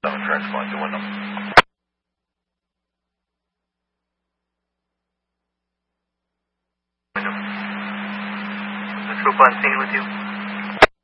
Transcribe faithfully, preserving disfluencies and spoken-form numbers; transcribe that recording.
seven transport to Wyndham. The troop on scene with you.